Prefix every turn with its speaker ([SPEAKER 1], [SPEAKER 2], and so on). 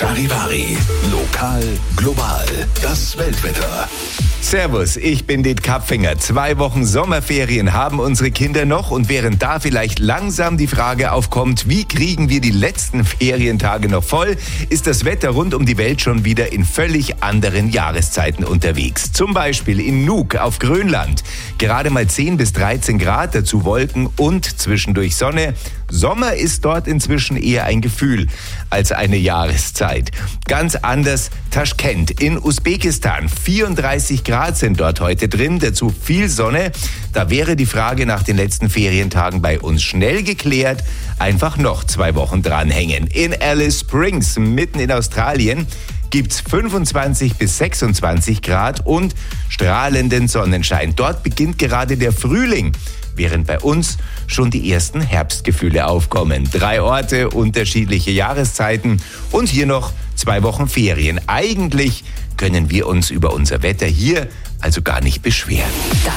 [SPEAKER 1] Charivari, lokal, global, das Weltwetter.
[SPEAKER 2] Servus, ich bin Dit Kapfinger. 2 Wochen Sommerferien haben unsere Kinder noch und während da vielleicht langsam die Frage aufkommt, wie kriegen wir die letzten Ferientage noch voll, ist das Wetter rund um die Welt schon wieder in völlig anderen Jahreszeiten unterwegs. Zum Beispiel in Nuuk auf Grönland. Gerade mal 10 bis 13 Grad, dazu Wolken und zwischendurch Sonne. Sommer ist dort inzwischen eher ein Gefühl als eine Jahreszeit. Ganz anders Taschkent in Usbekistan. 34 Grad sind dort heute drin, dazu viel Sonne. Da wäre die Frage nach den letzten Ferientagen bei uns schnell geklärt. Einfach noch 2 Wochen dranhängen. In Alice Springs, mitten in Australien, gibt's 25 bis 26 Grad und strahlenden Sonnenschein. Dort beginnt gerade der Frühling, während bei uns schon die ersten Herbstgefühle aufkommen. 3 Orte, unterschiedliche Jahreszeiten und hier noch 2 Wochen Ferien. Eigentlich können wir uns über unser Wetter hier also gar nicht beschweren.